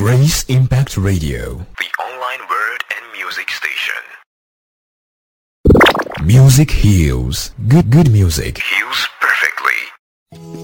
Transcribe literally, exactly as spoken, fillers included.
Grace Impact Radio, the online word and music station. music heals. Good, good music Heals